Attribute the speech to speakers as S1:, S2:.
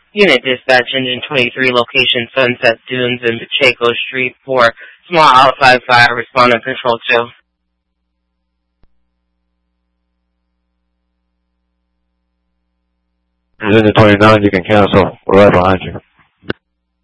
S1: Unit dispatch engine 23, location Sunset Dunes and Pacheco Street for small outside fire, responding control 2.
S2: Engine 29, you can cancel. We're right behind you.